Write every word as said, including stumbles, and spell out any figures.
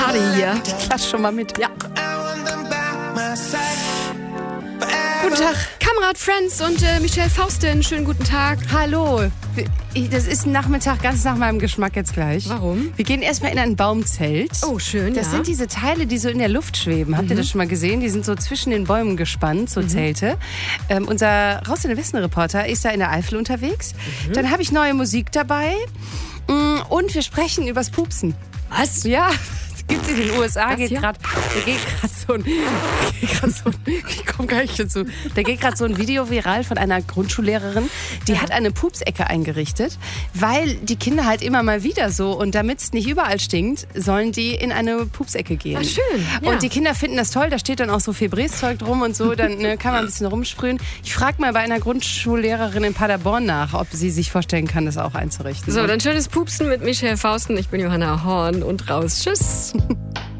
Party hier. Ich klatsche schon mal mit. Ja. Guten Tag, Kamerad Friends und äh, Michelle Faustin. Schönen guten Tag. Hallo. Ich, das ist ein Nachmittag ganz nach meinem Geschmack jetzt gleich. Warum? Wir gehen erstmal in ein Baumzelt. Oh, schön, Das ja. sind diese Teile, die so in der Luft schweben. Habt Mhm. ihr das schon mal gesehen? Die sind so zwischen den Bäumen gespannt, so mhm. Zelte. Ähm, unser Raus in den Westen-Reporter ist da in der Eifel unterwegs. Mhm. Dann habe ich neue Musik dabei. Und wir sprechen übers Pupsen. Was? Ja. Gibt es in den U S A, Was geht hier? gerade so ein, geht grad so ein, ich komme gar nicht dazu, da geht gerade so ein Video viral von einer Grundschullehrerin, die ja. hat eine Pupsecke eingerichtet, weil die Kinder halt immer mal wieder so, und damit es nicht überall stinkt, sollen die in eine Pupsecke gehen. Ach, schön. Ja. Und die Kinder finden das toll, da steht dann auch so Febreze-Zeug drum und so, dann ne, kann man ein bisschen rumsprühen. Ich frage mal bei einer Grundschullehrerin in Paderborn nach, ob sie sich vorstellen kann, das auch einzurichten. So, dann schönes Pupsen mit Michelle Faustin. Ich bin Johanna Horn und raus. Tschüss.